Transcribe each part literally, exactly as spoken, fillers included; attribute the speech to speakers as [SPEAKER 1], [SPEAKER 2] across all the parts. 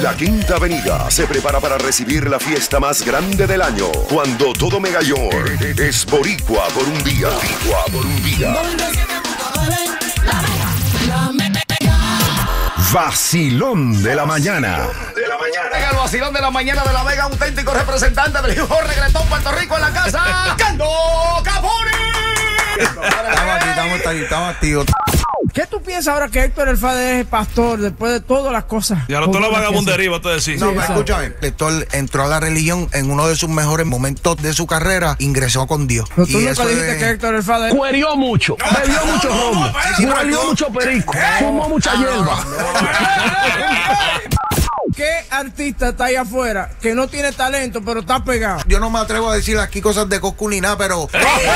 [SPEAKER 1] La Quinta Avenida se prepara para recibir la fiesta más grande del año, cuando todo Mega York es boricua por un día. Boricua por un día. Vacilón de la mañana.
[SPEAKER 2] De la mañana. El vacilón de la mañana de la Vega, auténtico representante del hijo reggaetón Puerto Rico en la casa, Cando Capone.
[SPEAKER 3] Estamos aquí, estamos aquí, estamos activos.
[SPEAKER 4] ¿Qué tú piensas ahora que Héctor el Father es pastor después de todas las cosas?
[SPEAKER 5] Ya no, toda la vagabundería, vas a decir.
[SPEAKER 3] No,
[SPEAKER 4] Sí,
[SPEAKER 3] pero escúchame, Héctor entró a la religión en uno de sus mejores momentos de su carrera, ingresó con Dios.
[SPEAKER 4] Pero tú
[SPEAKER 3] Y
[SPEAKER 4] nunca
[SPEAKER 3] eso
[SPEAKER 4] dijiste
[SPEAKER 3] es-
[SPEAKER 4] que Héctor el Father
[SPEAKER 6] Cuerió mucho, bebió mucho romo, huelió mucho perico, fumó mucha hierba.
[SPEAKER 4] ¿Qué artista está ahí afuera que no tiene talento pero está pegado?
[SPEAKER 3] Yo no me atrevo a decir aquí cosas de Coscu ni nada, pero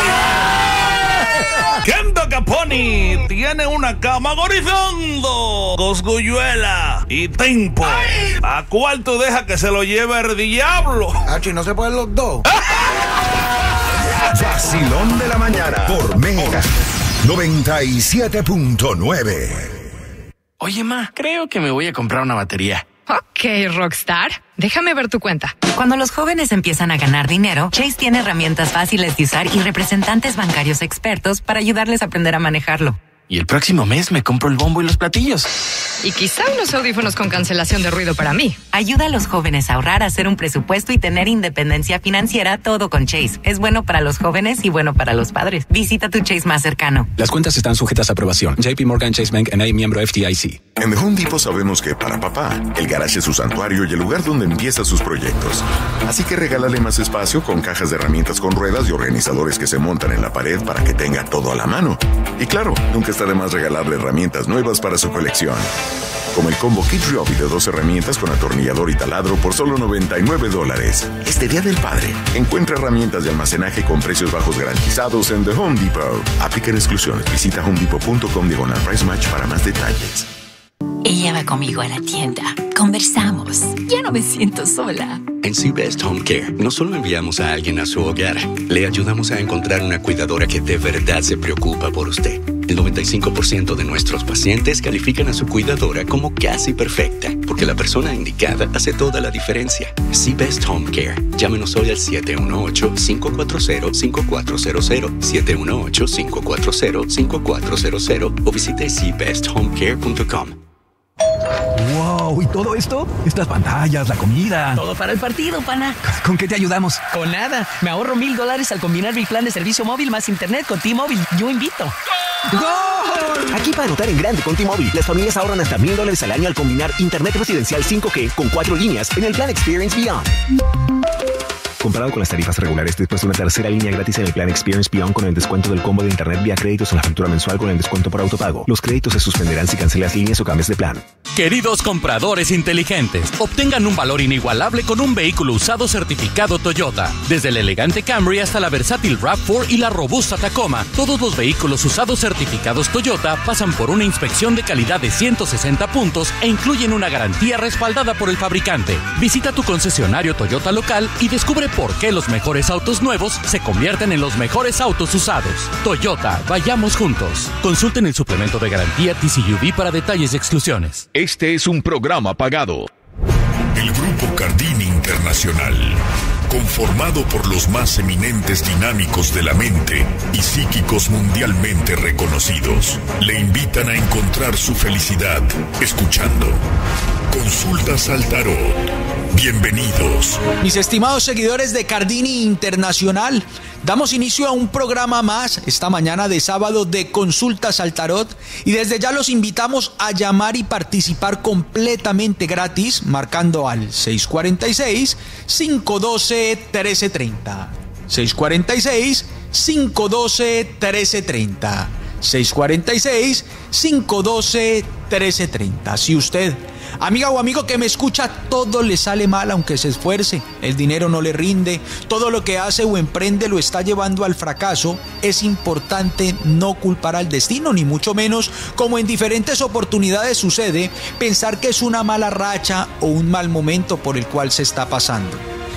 [SPEAKER 5] Kendo Caponi tiene una cama gorizando, cosgulluela y tempo. ¿A cuál tú dejas que se lo lleve el diablo?
[SPEAKER 3] Hachi, no se pueden los dos.
[SPEAKER 1] Vacilón de la mañana por Mega noventa y siete punto nueve.
[SPEAKER 7] Oye, ma, creo que me voy a comprar una batería.
[SPEAKER 8] Ok, Rockstar. Déjame ver tu cuenta.
[SPEAKER 9] Cuando los jóvenes empiezan a ganar dinero, Chase tiene herramientas fáciles de usar y representantes bancarios expertos para ayudarles a aprender a manejarlo.
[SPEAKER 7] Y el próximo mes me compro el bombo y los platillos.
[SPEAKER 8] Y quizá unos audífonos con cancelación de ruido para mí.
[SPEAKER 9] Ayuda a los jóvenes a ahorrar, a hacer un presupuesto y tener independencia financiera, todo con Chase. Es bueno para los jóvenes y bueno para los padres. Visita tu Chase más cercano.
[SPEAKER 10] Las cuentas están sujetas a aprobación. J P Morgan Chase Bank N A, miembro F D I C.
[SPEAKER 1] En The Home Depot sabemos que para papá, el garaje es su santuario y el lugar donde empieza sus proyectos. Así que regálale más espacio con cajas de herramientas con ruedas y organizadores que se montan en la pared para que tenga todo a la mano. Y claro, nunca está de más regalarle herramientas nuevas para su colección. Como el combo Kid Ryobi de dos herramientas con atornillador y taladro por solo noventa y nueve dólares. Este Día del Padre, encuentra herramientas de almacenaje con precios bajos garantizados en The Home Depot. Aplican exclusiones. Visita homedepot punto com diagonal price match para más detalles.
[SPEAKER 9] Ella va conmigo a la tienda. Conversamos. Ya no me siento sola.
[SPEAKER 10] En Seabest Home Care no solo enviamos a alguien a su hogar, le ayudamos a encontrar una cuidadora que de verdad se preocupa por usted. El noventa y cinco por ciento de nuestros pacientes califican a su cuidadora como casi perfecta, porque la persona indicada hace toda la diferencia. Seabest Home Care. Llámenos hoy al siete uno ocho, cinco cuatro cero, cinco cuatro cero cero, siete uno ocho, cinco cuatro cero, cinco cuatro cero cero o visite seabest home care punto com.
[SPEAKER 6] Wow, ¿y todo esto? Estas pantallas, la comida.
[SPEAKER 7] Todo para el partido, pana.
[SPEAKER 6] ¿Con qué te ayudamos?
[SPEAKER 7] Con nada. Me ahorro mil dólares al combinar mi plan de servicio móvil más internet con T-Mobile. Yo invito.
[SPEAKER 6] ¡Gol!
[SPEAKER 11] Aquí para anotar en grande con T-Mobile, las familias ahorran hasta mil dólares al año al combinar internet residencial cinco G con cuatro líneas en el plan Experience Beyond. Comparado con las tarifas regulares, después de una tercera línea gratis en el plan Experience Beyond con el descuento del combo de internet vía créditos en la factura mensual con el descuento por autopago. Los créditos se suspenderán si cancelas líneas o cambias de plan.
[SPEAKER 12] Queridos compradores inteligentes, obtengan un valor inigualable con un vehículo usado certificado Toyota. Desde el elegante Camry hasta la versátil RAV cuatro y la robusta Tacoma, todos los vehículos usados certificados Toyota pasan por una inspección de calidad de ciento sesenta puntos e incluyen una garantía respaldada por el fabricante. Visita tu concesionario Toyota local y descubre por qué los mejores autos nuevos se convierten en los mejores autos usados. Toyota, vayamos juntos. Consulten el suplemento de garantía T C U V para detalles y exclusiones.
[SPEAKER 13] Este es un programa pagado.
[SPEAKER 14] El Grupo Cardini Internacional, conformado por los más eminentes dinámicos de la mente y psíquicos mundialmente reconocidos, le invitan a encontrar su felicidad escuchando Consultas al Tarot. Bienvenidos.
[SPEAKER 15] Mis estimados seguidores de Cardini Internacional, damos inicio a un programa más esta mañana de sábado de Consultas al Tarot y desde ya los invitamos a llamar y participar completamente gratis marcando al seis cuatro seis, cinco uno dos, uno tres tres cero. seis cuatro seis, cinco uno dos, uno tres tres cero. seis cuatro seis, cinco uno dos, uno tres tres cero. Si usted, amiga o amigo que me escucha, todo le sale mal aunque se esfuerce, el dinero no le rinde, todo lo que hace o emprende lo está llevando al fracaso, es importante no culpar al destino, ni mucho menos, como en diferentes oportunidades sucede, pensar que es una mala racha o un mal momento por el cual se está pasando.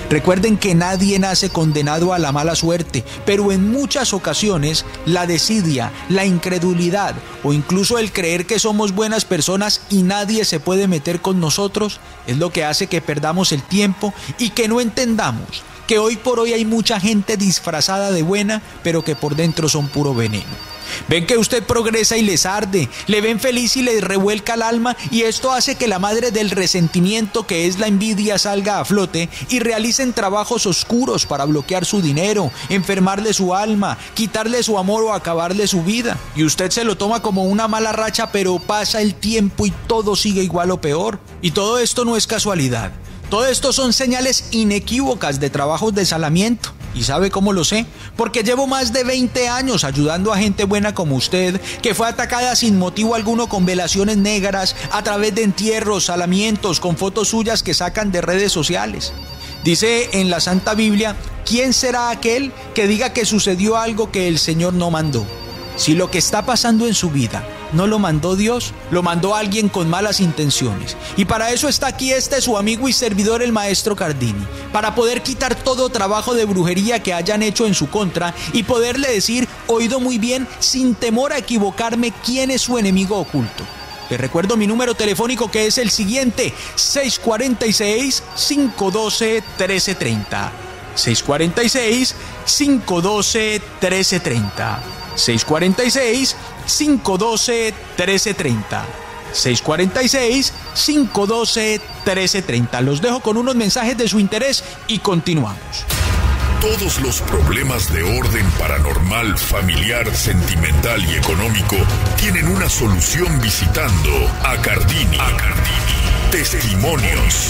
[SPEAKER 15] Recuerden que nadie nace condenado a la mala suerte, pero en muchas ocasiones la desidia, la incredulidad o incluso el creer que somos buenas personas y nadie se puede meter con nosotros es lo que hace que perdamos el tiempo y que no entendamos que hoy por hoy hay mucha gente disfrazada de buena, pero que por dentro son puro veneno. Ven que usted progresa y les arde, le ven feliz y les revuelca el alma, y esto hace que la madre del resentimiento, que es la envidia, salga a flote y realicen trabajos oscuros para bloquear su dinero, enfermarle su alma, quitarle su amor o acabarle su vida. Y usted se lo toma como una mala racha, pero pasa el tiempo y todo sigue igual o peor. Y todo esto no es casualidad. Todo esto son señales inequívocas de trabajos de salamiento. ¿Y sabe cómo lo sé? Porque llevo más de veinte años ayudando a gente buena como usted, que fue atacada sin motivo alguno con velaciones negras, a través de entierros, salamientos, con fotos suyas que sacan de redes sociales. Dice en la Santa Biblia, ¿quién será aquel que diga que sucedió algo que el Señor no mandó? Si lo que está pasando en su vida no lo mandó Dios, lo mandó alguien con malas intenciones. Y para eso está aquí este su amigo y servidor, el maestro Cardini, para poder quitar todo trabajo de brujería que hayan hecho en su contra y poderle decir, oído muy bien, sin temor a equivocarme, quién es su enemigo oculto. Les recuerdo mi número telefónico, que es el siguiente: seis cuatro seis, cinco uno dos, uno tres tres cero. seis cuatro seis, cinco uno dos, uno tres tres cero. seis cuatro seis, cinco uno dos, uno tres tres cero. seis cuatro seis, cinco uno dos, uno tres tres cero. Los dejo con unos mensajes de su interés y continuamos.
[SPEAKER 14] Todos los problemas de orden paranormal, familiar, sentimental y económico tienen una solución visitando a Cardini. A Cardini. Testimonios.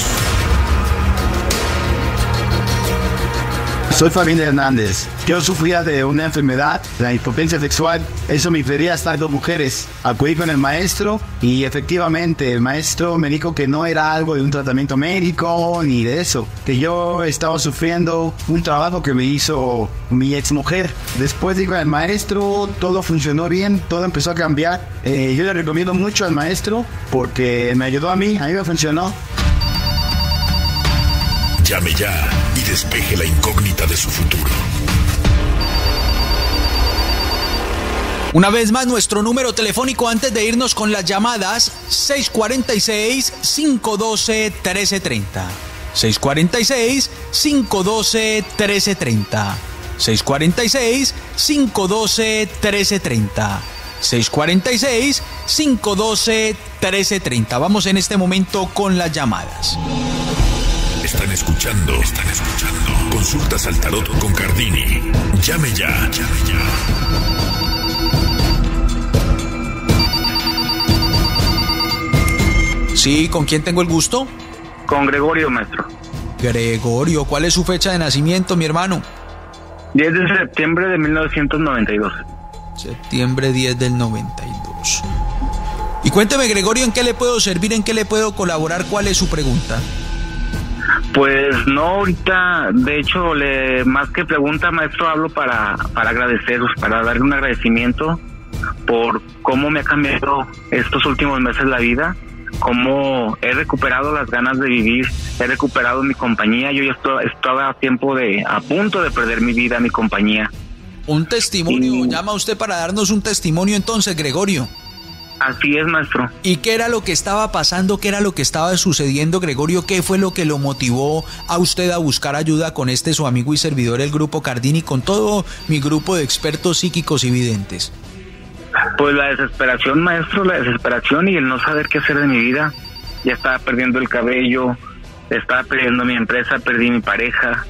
[SPEAKER 16] Soy Fabián Hernández. Yo sufría de una enfermedad, la impotencia sexual. Eso me impedía estar dos mujeres. Acudí con el maestro y efectivamente el maestro me dijo que no era algo de un tratamiento médico ni de eso. Que yo estaba sufriendo un trabajo que me hizo mi exmujer. Después digo al maestro, todo funcionó bien, todo empezó a cambiar. Eh, yo le recomiendo mucho al maestro porque me ayudó a mí, a mí me funcionó.
[SPEAKER 14] Llame ya y despeje la incógnita de su futuro.
[SPEAKER 15] Una vez más, nuestro número telefónico antes de irnos con las llamadas: seis cuatro seis, cinco uno dos, uno tres tres cero. seis cuatro seis, cinco uno dos, uno tres tres cero. seis cuatro seis, cinco uno dos, uno tres tres cero. seis cuatro seis, cinco uno dos, uno tres tres cero. Vamos en este momento con las llamadas.
[SPEAKER 14] Están escuchando, están escuchando. Consultas al tarot con Cardini. Llame ya, llame ya.
[SPEAKER 15] Sí, ¿con quién tengo el gusto?
[SPEAKER 17] Con Gregorio, maestro.
[SPEAKER 15] Gregorio, ¿cuál es su fecha de nacimiento, mi hermano?
[SPEAKER 17] diez de septiembre de mil novecientos noventa y dos.
[SPEAKER 15] Septiembre diez del noventa y dos. Y cuénteme, Gregorio, ¿en qué le puedo servir? ¿En qué le puedo colaborar? ¿Cuál es su pregunta?
[SPEAKER 17] Pues no, ahorita, de hecho, le, más que pregunta, maestro, hablo para, para agradeceros, para darle un agradecimiento por cómo me ha cambiado estos últimos meses la vida, cómo he recuperado las ganas de vivir, he recuperado mi compañía. Yo ya estoy, estaba a tiempo de, a punto de perder mi vida, mi compañía.
[SPEAKER 15] Un testimonio,
[SPEAKER 17] y...
[SPEAKER 15] llama usted para darnos un testimonio entonces, Gregorio.
[SPEAKER 17] Así es, maestro.
[SPEAKER 15] ¿Y qué era lo que estaba pasando? ¿Qué era lo que estaba sucediendo, Gregorio? ¿Qué fue lo que lo motivó a usted a buscar ayuda con este su amigo y servidor, el Grupo Cardini, con todo mi grupo de expertos psíquicos y videntes?
[SPEAKER 17] Pues la desesperación, maestro, la desesperación y el no saber qué hacer de mi vida. Ya estaba perdiendo el cabello, estaba perdiendo mi empresa, perdí mi pareja.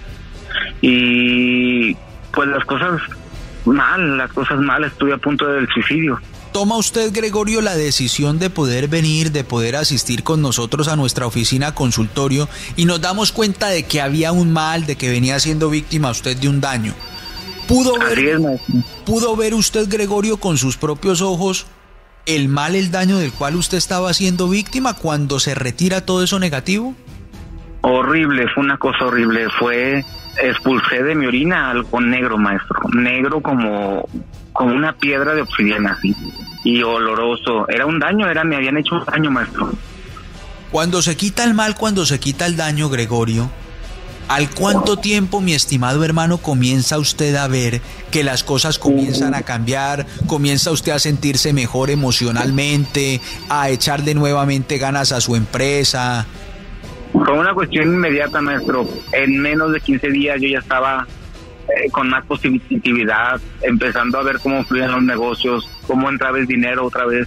[SPEAKER 17] Y pues las cosas mal, las cosas mal, estuve a punto del suicidio.
[SPEAKER 15] ¿Toma usted, Gregorio, la decisión de poder venir, de poder asistir con nosotros a nuestra oficina consultorio y nos damos cuenta de que había un mal, de que venía siendo víctima usted de un daño? ¿Pudo ver,
[SPEAKER 17] Así es, maestro.
[SPEAKER 15] ¿Pudo ver usted, Gregorio, con sus propios ojos el mal, el daño del cual usted estaba siendo víctima cuando se retira todo eso negativo?
[SPEAKER 17] Horrible, fue una cosa horrible. Fue, expulsé de mi orina algo negro, maestro. Negro como... como una piedra de obsidiana, así, y oloroso. Era un daño, era me habían hecho un daño, maestro.
[SPEAKER 15] Cuando se quita el mal, cuando se quita el daño, Gregorio, ¿Al cuánto tiempo, mi estimado hermano, comienza usted a ver que las cosas comienzan a cambiar? ¿Comienza usted a sentirse mejor emocionalmente, a echarle nuevamente ganas a su empresa?
[SPEAKER 17] Fue una cuestión inmediata, maestro. En menos de quince días yo ya estaba eh, con más positividad, empezando a ver cómo fluían los negocios, cómo entraba el dinero otra vez.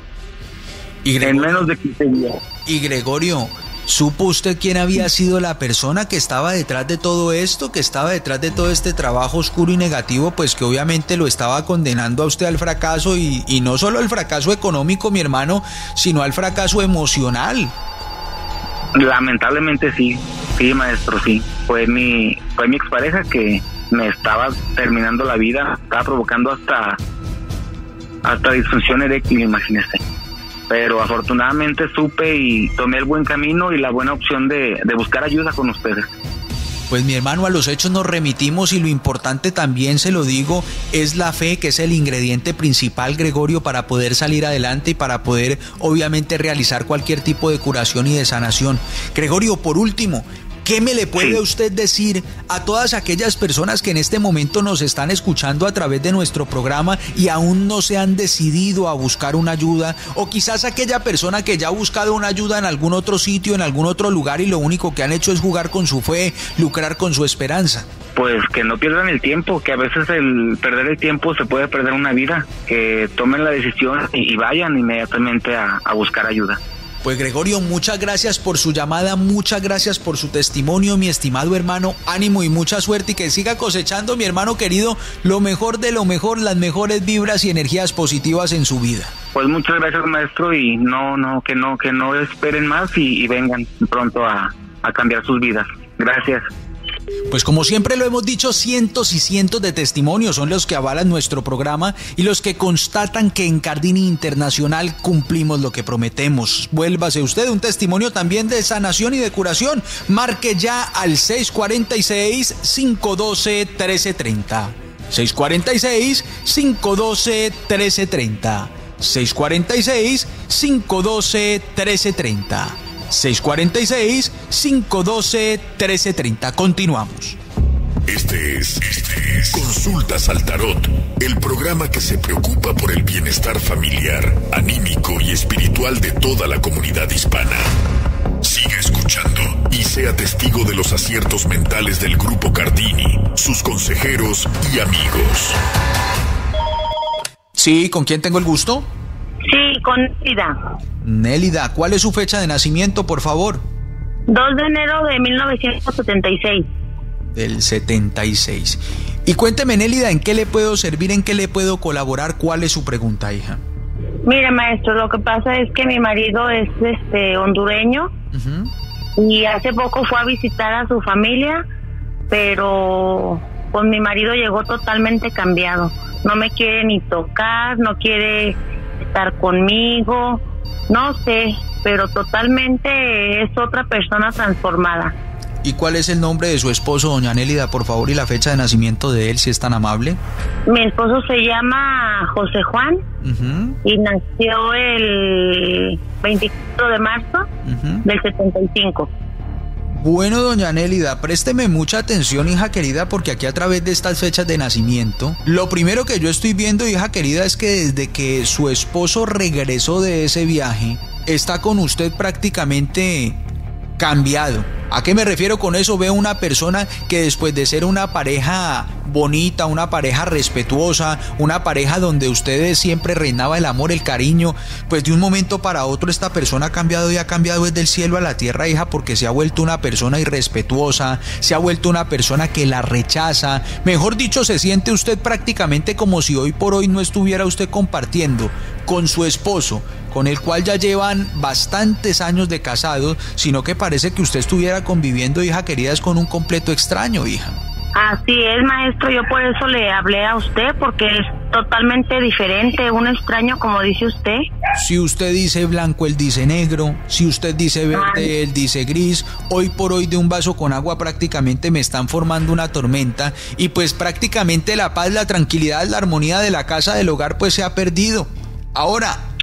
[SPEAKER 15] Y Gregorio,
[SPEAKER 17] en menos de quince días.
[SPEAKER 15] Y Gregorio, ¿supo usted quién había sido la persona que estaba detrás de todo esto, que estaba detrás de todo este trabajo oscuro y negativo, pues que obviamente lo estaba condenando a usted al fracaso y, y no solo al fracaso económico, mi hermano, sino al fracaso emocional?
[SPEAKER 17] Lamentablemente sí, sí, maestro, sí. Fue mi, fue mi expareja que me estaba terminando la vida, estaba provocando hasta, hasta disfunción eréctil, imagínese. Pero afortunadamente supe y tomé el buen camino y la buena opción de, de buscar ayuda con ustedes.
[SPEAKER 15] Pues mi hermano, a los hechos nos remitimos y lo importante también, se lo digo, es la fe, que es el ingrediente principal, Gregorio, para poder salir adelante y para poder obviamente realizar cualquier tipo de curación y de sanación. Gregorio, por último, ¿qué me le puede usted decir a todas aquellas personas que en este momento nos están escuchando a través de nuestro programa y aún no se han decidido a buscar una ayuda? O quizás aquella persona que ya ha buscado una ayuda en algún otro sitio, en algún otro lugar, y lo único que han hecho es jugar con su fe, lucrar con su esperanza.
[SPEAKER 17] Pues que no pierdan el tiempo, que a veces el perder el tiempo se puede perder una vida. Que tomen la decisión y, y vayan inmediatamente a, a buscar ayuda.
[SPEAKER 15] Pues Gregorio, muchas gracias por su llamada, muchas gracias por su testimonio, mi estimado hermano. Ánimo y mucha suerte y que siga cosechando, mi hermano querido, lo mejor de lo mejor, las mejores vibras y energías positivas en su vida.
[SPEAKER 17] Pues muchas gracias, maestro, y no, no, que no, que no esperen más y, y vengan pronto a, a cambiar sus vidas. Gracias.
[SPEAKER 15] Pues como siempre lo hemos dicho, cientos y cientos de testimonios son los que avalan nuestro programa y los que constatan que en Cardini Internacional cumplimos lo que prometemos. Vuélvase usted un testimonio también de sanación y de curación. Marque ya al seis cuatro seis, cinco uno dos, uno tres tres cero. seis cuatro seis, cinco uno dos, uno tres tres cero. seis cuatro seis, cinco uno dos, uno tres tres cero. seis cuatro seis, cinco uno dos, uno tres tres cero. Continuamos.
[SPEAKER 14] Este es, este es Consultas al Tarot, el programa que se preocupa por el bienestar familiar, anímico y espiritual de toda la comunidad hispana. Siga escuchando y sea testigo de los aciertos mentales del Grupo Cardini, sus consejeros y amigos.
[SPEAKER 15] Sí, ¿con quién tengo el gusto?
[SPEAKER 18] Sí, con Nélida.
[SPEAKER 15] Nélida, ¿cuál es su fecha de nacimiento, por favor?
[SPEAKER 18] dos de enero de mil novecientos setenta y seis.
[SPEAKER 15] Del setenta y seis. Y cuénteme, Nélida, ¿en qué le puedo servir? ¿En qué le puedo colaborar? ¿Cuál es su pregunta, hija?
[SPEAKER 18] Mire, maestro, lo que pasa es que mi marido es este hondureño. Uh-huh. Y hace poco fue a visitar a su familia, pero con mi marido llegó totalmente cambiado. No me quiere ni tocar, no quiere estar conmigo, no sé, pero totalmente es otra persona transformada.
[SPEAKER 15] ¿Y cuál es el nombre de su esposo, doña Nélida, por favor, y la fecha de nacimiento de él, si es tan amable?
[SPEAKER 18] Mi esposo se llama José Juan, uh-huh. y nació el veinticuatro de marzo uh-huh. del setenta y cinco.
[SPEAKER 15] Bueno, doña Nélida, présteme mucha atención, hija querida, porque aquí a través de estas fechas de nacimiento, lo primero que yo estoy viendo, hija querida, es que desde que su esposo regresó de ese viaje, está con usted prácticamente cambiado. ¿A qué me refiero con eso? Veo una persona que después de ser una pareja bonita, una pareja respetuosa, una pareja donde ustedes siempre reinaba el amor, el cariño, pues de un momento para otro esta persona ha cambiado y ha cambiado desde el cielo a la tierra, hija, porque se ha vuelto una persona irrespetuosa, se ha vuelto una persona que la rechaza. Mejor dicho, se siente usted prácticamente como si hoy por hoy no estuviera usted compartiendo con su esposo, con el cual ya llevan bastantes años de casados, sino que parece que usted estuviera conviviendo, hija querida, es con un completo extraño, hija.
[SPEAKER 18] Así es, maestro, yo por eso le hablé a usted, porque es totalmente diferente, un extraño, como dice usted.
[SPEAKER 15] Si usted dice blanco, él dice negro, si usted dice verde, Ay. él dice gris. Hoy por hoy de un vaso con agua prácticamente me están formando una tormenta, y pues prácticamente la paz, la tranquilidad, la armonía de la casa, del hogar, pues se ha perdido. Ahora,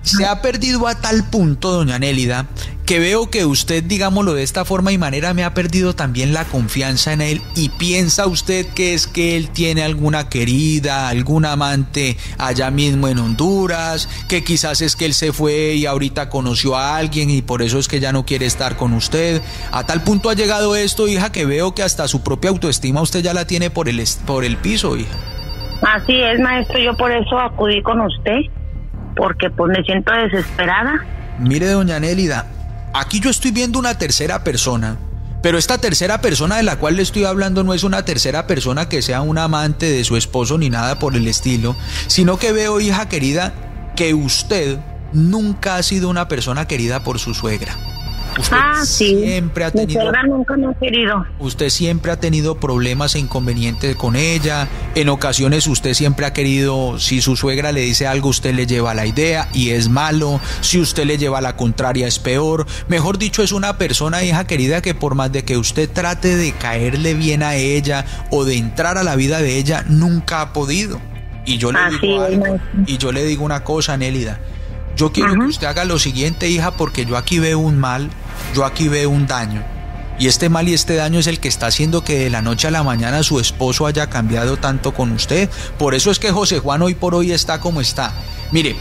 [SPEAKER 15] se ha perdido a tal punto, doña Nélida, que veo que usted, digámoslo de esta forma y manera, me ha perdido también la confianza en él. Y piensa usted que es que él tiene alguna querida, algún amante allá mismo en Honduras, que quizás es que él se fue y ahorita conoció a alguien y por eso es que ya no quiere estar con usted. A tal punto ha llegado esto, hija, que veo que hasta su propia autoestima usted ya la tiene por el, por el piso, hija.
[SPEAKER 18] Así es, maestro, yo por eso acudí con usted, porque pues me siento desesperada.
[SPEAKER 15] Mire, doña Nélida, aquí yo estoy viendo una tercera persona, pero esta tercera persona de la cual le estoy hablando no es una tercera persona que sea un amante de su esposo ni nada por el estilo, sino que veo, hija querida, que usted nunca ha sido una persona querida por su suegra. Usted
[SPEAKER 18] ah, sí.
[SPEAKER 15] siempre ha tenido.
[SPEAKER 18] Mi suegra nunca me ha querido.
[SPEAKER 15] Usted siempre ha tenido problemas e inconvenientes con ella. En ocasiones usted siempre ha querido, si su suegra le dice algo, usted le lleva la idea y es malo. Si usted le lleva la contraria, es peor. Mejor dicho, es una persona, hija querida, que por más de que usted trate de caerle bien a ella o de entrar a la vida de ella, nunca ha podido. Y yo le
[SPEAKER 18] Así
[SPEAKER 15] digo
[SPEAKER 18] es,
[SPEAKER 15] algo, y yo le digo una cosa, Nélida. Yo quiero uh-huh. que usted haga lo siguiente, hija, porque yo aquí veo un mal, yo aquí veo un daño. Y este mal y este daño es el que está haciendo que de la noche a la mañana su esposo haya cambiado tanto con usted. Por eso es que José Juan hoy por hoy está como está. Mire,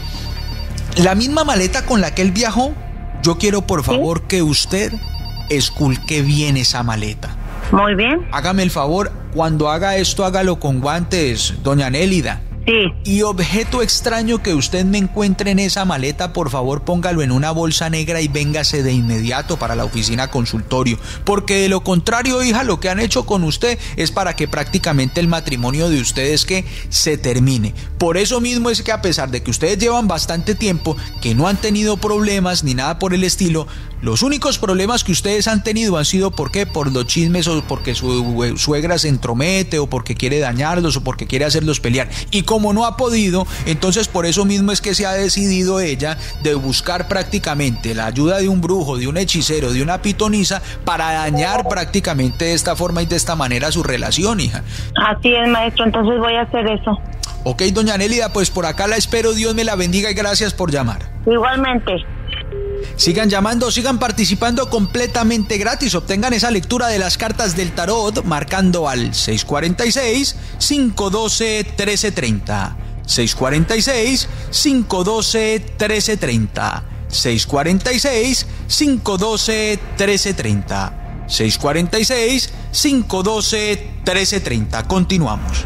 [SPEAKER 15] la misma maleta con la que él viajó, yo quiero por favor ¿Sí? que usted esculque bien esa maleta.
[SPEAKER 18] Muy bien.
[SPEAKER 15] Hágame el favor, cuando haga esto, hágalo con guantes, doña Nélida.
[SPEAKER 18] Sí.
[SPEAKER 15] Y objeto extraño que usted me encuentre en esa maleta, por favor póngalo en una bolsa negra y véngase de inmediato para la oficina consultorio, porque de lo contrario, hija, lo que han hecho con usted es para que prácticamente el matrimonio de ustedes que se termine. Por eso mismo es que a pesar de que ustedes llevan bastante tiempo, que no han tenido problemas ni nada por el estilo, los únicos problemas que ustedes han tenido han sido ¿por qué? Por los chismes o porque su suegra se entromete o porque quiere dañarlos o porque quiere hacerlos pelear. Y como no ha podido, entonces por eso mismo es que se ha decidido ella de buscar prácticamente la ayuda de un brujo, de un hechicero, de una pitonisa para dañar prácticamente de esta forma y de esta manera su relación, hija.
[SPEAKER 18] Así es, maestro, entonces voy a hacer eso.
[SPEAKER 15] Ok, doña Nélida, pues por acá la espero, Dios me la bendiga y gracias por llamar.
[SPEAKER 18] Igualmente.
[SPEAKER 15] Sigan llamando, sigan participando completamente gratis. Obtengan esa lectura de las cartas del tarot marcando al seis cuatro seis, cinco uno dos, uno tres tres cero. seis cuatro seis, cinco uno dos, uno tres tres cero. seis cuatro seis, cinco uno dos, uno tres tres cero. seis cuatro seis, cinco uno dos, uno tres tres cero. Continuamos.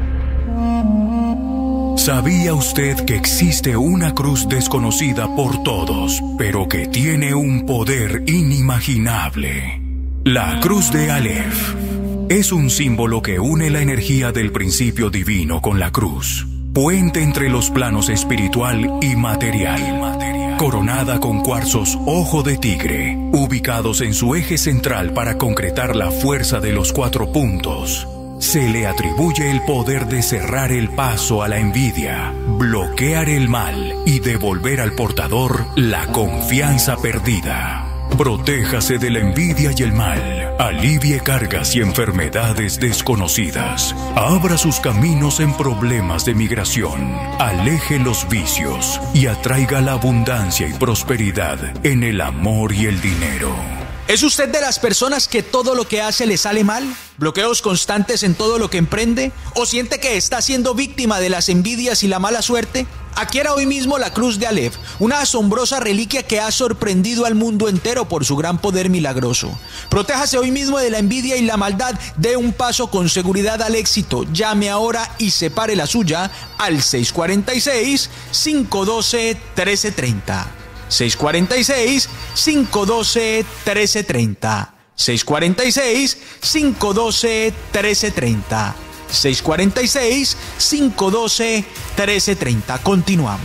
[SPEAKER 14] ¿Sabía usted que existe una cruz desconocida por todos, pero que tiene un poder inimaginable? La cruz de Aleph es un símbolo que une la energía del principio divino con la cruz, puente entre los planos espiritual y material, coronada con cuarzos ojo de tigre, ubicados en su eje central para concretar la fuerza de los cuatro puntos. Se le atribuye el poder de cerrar el paso a la envidia, bloquear el mal y devolver al portador la confianza perdida. Protéjase de la envidia y el mal, alivie cargas y enfermedades desconocidas, abra sus caminos en problemas de migración, aleje los vicios y atraiga la abundancia y prosperidad en el amor y el dinero.
[SPEAKER 15] ¿Es usted de las personas que todo lo que hace le sale mal? ¿Bloqueos constantes en todo lo que emprende? ¿O siente que está siendo víctima de las envidias y la mala suerte? Adquiera hoy mismo la cruz de Aleph, una asombrosa reliquia que ha sorprendido al mundo entero por su gran poder milagroso. Protéjase hoy mismo de la envidia y la maldad, dé un paso con seguridad al éxito. Llame ahora y separe la suya al seis cuatro seis, cinco uno dos, uno tres tres cero. seis cuatro seis, cinco uno dos, uno tres tres cero. seis cuatro seis, cinco uno dos, uno tres tres cero. seis cuatro seis, cinco uno dos, uno tres tres cero. Continuamos.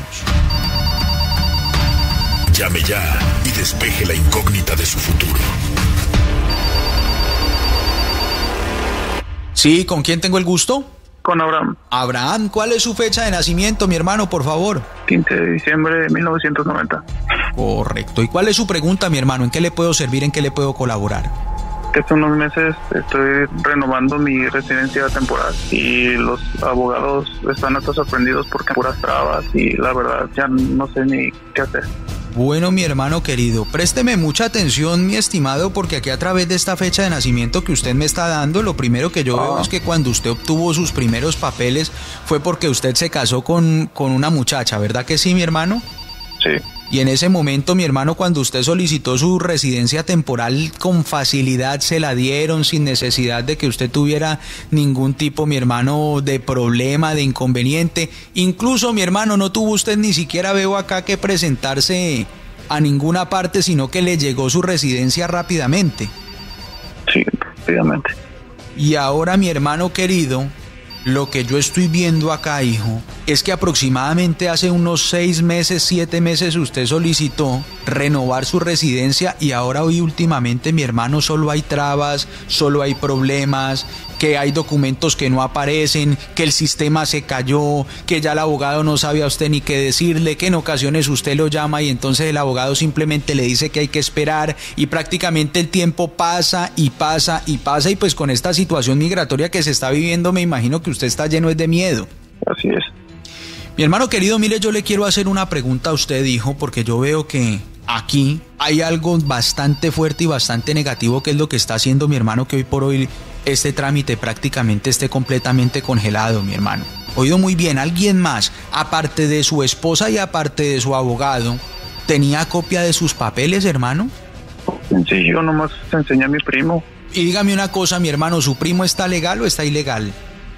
[SPEAKER 14] Llame ya y despeje la incógnita de su futuro.
[SPEAKER 15] Sí, ¿con quién tengo el gusto?
[SPEAKER 17] Con Abraham.
[SPEAKER 15] Abraham, ¿cuál es su fecha de nacimiento, mi hermano, por favor?
[SPEAKER 17] quince de diciembre de mil novecientos noventa.
[SPEAKER 15] Correcto. ¿Y cuál es su pregunta, mi hermano? ¿En qué le puedo servir? ¿En qué le puedo colaborar?
[SPEAKER 17] que hace unos meses estoy renovando mi residencia temporal y los abogados están hasta sorprendidos porque puras trabas y la verdad ya no sé ni qué hacer.
[SPEAKER 15] Bueno, mi hermano querido, présteme mucha atención, mi estimado, porque aquí a través de esta fecha de nacimiento que usted me está dando, lo primero que yo ah. veo es que cuando usted obtuvo sus primeros papeles fue porque usted se casó con, con una muchacha, ¿verdad que sí, mi hermano?
[SPEAKER 17] Sí.
[SPEAKER 15] Y en ese momento, mi hermano, cuando usted solicitó su residencia temporal, con facilidad se la dieron, sin necesidad de que usted tuviera ningún tipo, mi hermano, de problema, de inconveniente. Incluso, mi hermano, no tuvo usted ni siquiera, veo acá, que presentarse a ninguna parte, sino que le llegó su residencia rápidamente.
[SPEAKER 17] Sí, rápidamente.
[SPEAKER 15] Y ahora, mi hermano querido, lo que yo estoy viendo acá, hijo, es que aproximadamente hace unos seis meses, siete meses usted solicitó renovar su residencia y ahora hoy últimamente, mi hermano, solo hay trabas, solo hay problemas, que hay documentos que no aparecen, que el sistema se cayó, que ya el abogado no sabe a usted ni qué decirle, que en ocasiones usted lo llama y entonces el abogado simplemente le dice que hay que esperar y prácticamente el tiempo pasa y pasa y pasa y pues con esta situación migratoria que se está viviendo me imagino que usted está lleno de miedo.
[SPEAKER 17] Así es.
[SPEAKER 15] Mi hermano querido, mire, yo le quiero hacer una pregunta a usted, hijo, porque yo veo que aquí hay algo bastante fuerte y bastante negativo, que es lo que está haciendo, mi hermano, que hoy por hoy este trámite prácticamente esté completamente congelado, mi hermano. Oído muy bien, alguien más, aparte de su esposa y aparte de su abogado, ¿tenía copia de sus papeles, hermano?
[SPEAKER 17] Sí, yo nomás enseñé a mi primo.
[SPEAKER 15] Y dígame una cosa, mi hermano, ¿su primo está legal o está ilegal?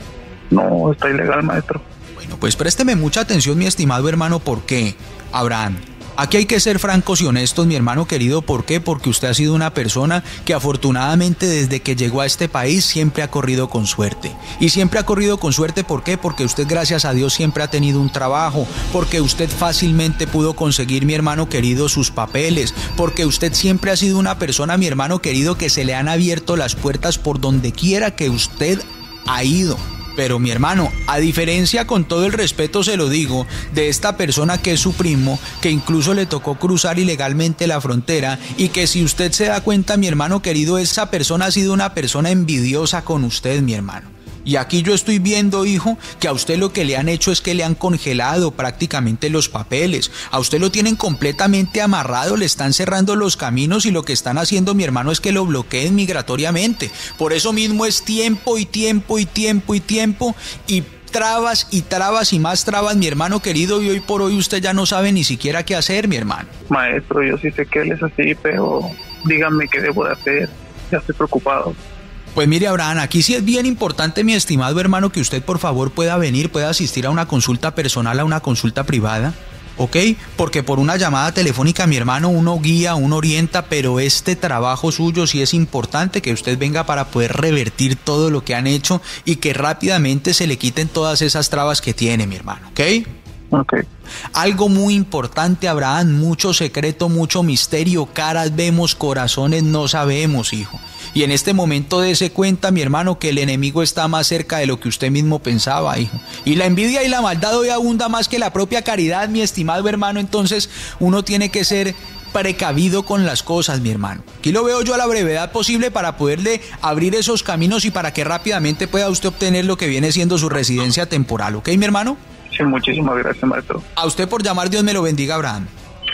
[SPEAKER 17] No, está ilegal, maestro.
[SPEAKER 15] Bueno, pues présteme mucha atención, mi estimado hermano, ¿por qué? Abraham, aquí hay que ser francos y honestos, mi hermano querido. ¿Por qué? Porque usted ha sido una persona que afortunadamente desde que llegó a este país siempre ha corrido con suerte. Y siempre ha corrido con suerte, ¿por qué? Porque usted, gracias a Dios, siempre ha tenido un trabajo, porque usted fácilmente pudo conseguir, mi hermano querido, sus papeles, porque usted siempre ha sido una persona, mi hermano querido, que se le han abierto las puertas por donde quiera que usted ha ido. Pero mi hermano, a diferencia, con todo el respeto se lo digo, de esta persona que es su primo, que incluso le tocó cruzar ilegalmente la frontera y que si usted se da cuenta, mi hermano querido, esa persona ha sido una persona envidiosa con usted, mi hermano. Y aquí yo estoy viendo, hijo, que a usted lo que le han hecho es que le han congelado prácticamente los papeles. A usted lo tienen completamente amarrado, le están cerrando los caminos y lo que están haciendo, mi hermano, es que lo bloqueen migratoriamente. Por eso mismo es tiempo y tiempo y tiempo y tiempo y trabas y trabas y más trabas, mi hermano querido, y hoy por hoy usted ya no sabe ni siquiera qué hacer, mi hermano.
[SPEAKER 17] Maestro, yo sí sé que él es así, pero dígame qué debo de hacer. Ya estoy preocupado.
[SPEAKER 15] Pues mire, Abraham, aquí sí es bien importante, mi estimado hermano, que usted por favor pueda venir, pueda asistir a una consulta personal, a una consulta privada, ¿ok? Porque por una llamada telefónica, mi hermano, uno guía, uno orienta, pero este trabajo suyo sí es importante que usted venga para poder revertir todo lo que han hecho y que rápidamente se le quiten todas esas trabas que tiene, mi hermano, ¿ok?
[SPEAKER 17] Ok.
[SPEAKER 15] Algo muy importante, Abraham, mucho secreto, mucho misterio, caras vemos, corazones no sabemos, hijo. Y en este momento dése cuenta, mi hermano, que el enemigo está más cerca de lo que usted mismo pensaba, hijo. Y la envidia y la maldad hoy abunda más que la propia caridad, mi estimado hermano. Entonces uno tiene que ser precavido con las cosas, mi hermano. Aquí lo veo yo a la brevedad posible para poderle abrir esos caminos y para que rápidamente pueda usted obtener lo que viene siendo su residencia temporal, ¿ok, mi hermano?
[SPEAKER 17] Sí, muchísimas gracias, maestro.
[SPEAKER 15] A usted por llamar, Dios me lo bendiga, Abraham.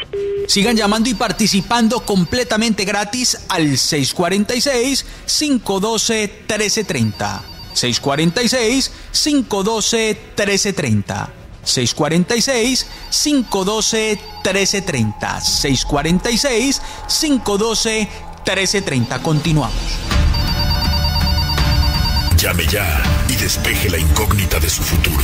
[SPEAKER 15] Sigan llamando y participando completamente gratis al seis cuatro seis, cinco uno dos, uno tres tres cero. seis cuatro seis, cinco uno dos, uno tres tres cero. seis cuatro seis, cinco uno dos, uno tres tres cero. seis cuatro seis, cinco uno dos, uno tres tres cero. Continuamos.
[SPEAKER 14] Llame ya y despeje la incógnita de su futuro.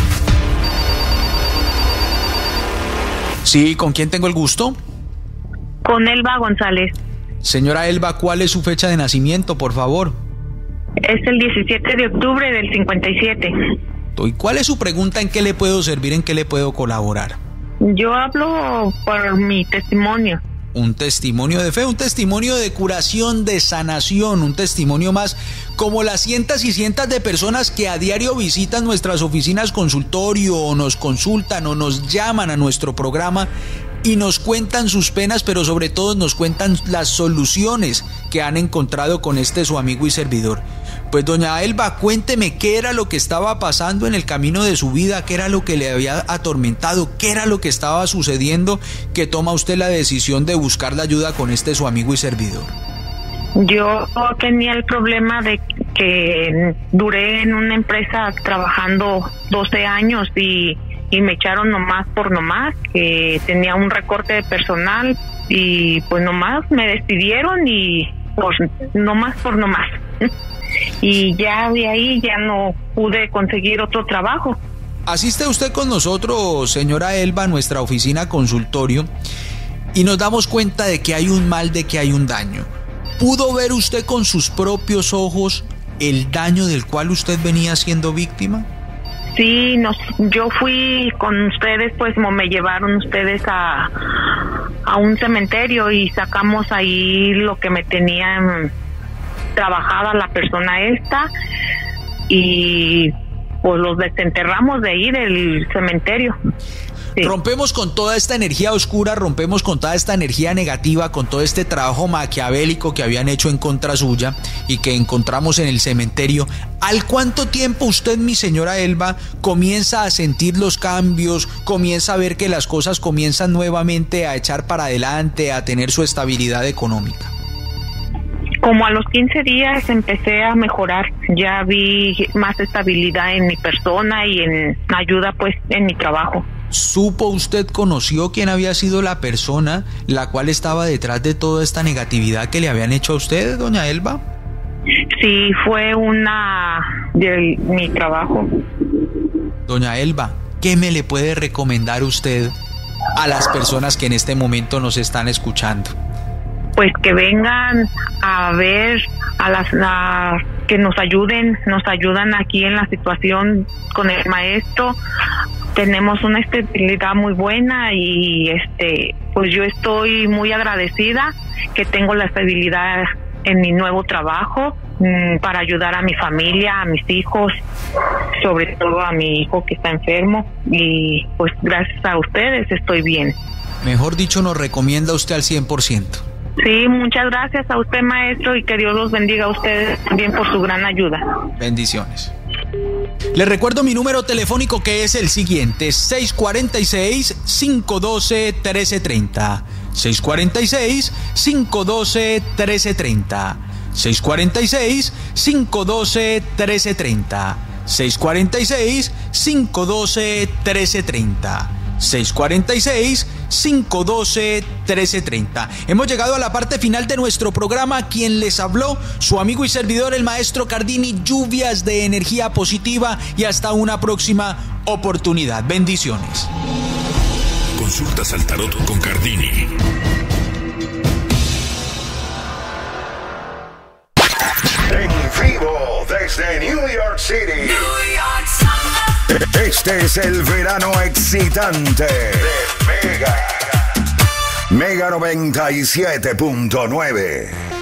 [SPEAKER 15] Sí, ¿con quién tengo el gusto?
[SPEAKER 18] Con Elba González.
[SPEAKER 15] Señora Elba, ¿cuál es su fecha de nacimiento, por favor?
[SPEAKER 18] Es el diecisiete de octubre del cincuenta y siete.
[SPEAKER 15] ¿Y cuál es su pregunta? ¿En qué le puedo servir? ¿En qué le puedo colaborar?
[SPEAKER 18] Yo hablo por mi testimonio.
[SPEAKER 15] Un testimonio de fe, un testimonio de curación, de sanación, un testimonio más como las cientos y cientos de personas que a diario visitan nuestras oficinas consultorio o nos consultan o nos llaman a nuestro programa y nos cuentan sus penas, pero sobre todo nos cuentan las soluciones que han encontrado con este su amigo y servidor. Pues doña Elba, cuénteme qué era lo que estaba pasando en el camino de su vida, qué era lo que le había atormentado, qué era lo que estaba sucediendo, que toma usted la decisión de buscar la ayuda con este su amigo y servidor.
[SPEAKER 18] Yo tenía el problema de que duré en una empresa trabajando doce años y, y me echaron nomás por nomás, que tenía un recorte de personal y pues nomás me despidieron y pues nomás por nomás. Y ya de ahí ya no pude conseguir otro trabajo.
[SPEAKER 15] Asiste usted con nosotros, señora Elba, a nuestra oficina consultorio y nos damos cuenta de que hay un mal, de que hay un daño. ¿Pudo ver usted con sus propios ojos el daño del cual usted venía siendo víctima?
[SPEAKER 18] Sí, nos, yo fui con ustedes, pues como me llevaron ustedes a, a un cementerio y sacamos ahí lo que me tenían trabajada la persona esta y pues los desenterramos de ahí del cementerio. Sí.
[SPEAKER 15] Rompemos con toda esta energía oscura, rompemos con toda esta energía negativa, con todo este trabajo maquiavélico que habían hecho en contra suya y que encontramos en el cementerio. ¿Al cuánto tiempo usted, mi señora Elba, comienza a sentir los cambios, comienza a ver que las cosas comienzan nuevamente a echar para adelante, a tener su estabilidad económica?
[SPEAKER 18] Como a los quince días empecé a mejorar, ya vi más estabilidad en mi persona y en ayuda pues en mi trabajo.
[SPEAKER 15] ¿Supo usted, conoció quién había sido la persona la cual estaba detrás de toda esta negatividad que le habían hecho a usted, doña Elba?
[SPEAKER 18] Sí, fue una de mi trabajo.
[SPEAKER 15] Doña Elba, ¿qué me le puede recomendar usted a las personas que en este momento nos están escuchando?
[SPEAKER 18] Pues que vengan a ver a las a, que nos ayuden, nos ayudan aquí en la situación con el maestro. Tenemos una estabilidad muy buena y este pues yo estoy muy agradecida que tengo la estabilidad en mi nuevo trabajo mmm, para ayudar a mi familia, a mis hijos, sobre todo a mi hijo que está enfermo y pues gracias a ustedes estoy bien.
[SPEAKER 15] Mejor dicho, nos recomienda usted al cien por ciento.
[SPEAKER 18] Sí, muchas gracias a usted, maestro, y que Dios los bendiga a ustedes también por su gran ayuda.
[SPEAKER 15] Bendiciones. Les recuerdo mi número telefónico, que es el siguiente: seis cuatro seis, cinco uno dos, uno tres tres cero. seis cuatro seis, cinco uno dos, uno tres tres cero. seis cuatro seis, cinco uno dos, uno tres tres cero. seis cuatro seis, cinco uno dos, uno tres tres cero. seis cuatro seis, cinco uno dos, uno tres tres cero. Hemos llegado a la parte final de nuestro programa. Quien les habló, su amigo y servidor, el maestro Cardini. Lluvias de energía positiva y hasta una próxima oportunidad. Bendiciones.
[SPEAKER 14] Consultas al tarot con Cardini.
[SPEAKER 19] En vivo desde New York City. New York Summer. Este es el verano excitante de Mega. Mega noventa y siete punto nueve.